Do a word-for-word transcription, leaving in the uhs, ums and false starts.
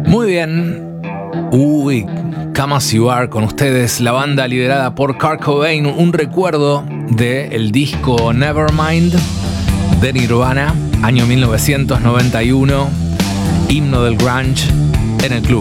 Muy bien. Uy, Come As You Are con ustedes, la banda liderada por Kurt Cobain, un recuerdo del disco Nevermind de Nirvana, año mil novecientos noventa y uno, himno del grunge en el club.